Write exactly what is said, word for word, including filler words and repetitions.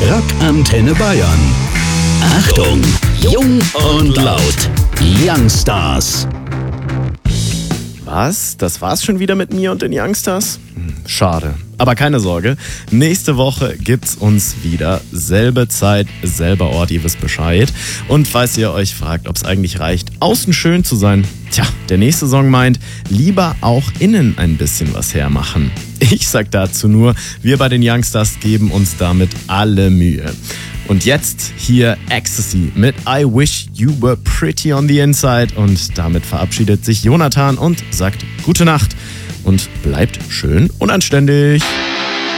Rock Antenne Bayern. Achtung, jung und laut. Youngstars. Was? Das war's schon wieder mit mir und den Youngstars? Hm, schade. Aber keine Sorge, nächste Woche gibt's uns wieder. Selbe Zeit, selber Ort, ihr wisst Bescheid. Und falls ihr euch fragt, ob es eigentlich reicht, außen schön zu sein, tja, der nächste Song meint, lieber auch innen ein bisschen was hermachen. Ich sag dazu nur, wir bei den Youngstars geben uns damit alle Mühe. Und jetzt hier Ecstasy mit I Wish You Were Pretty on the Inside. Und damit verabschiedet sich Jonathan und sagt gute Nacht und bleibt schön unanständig.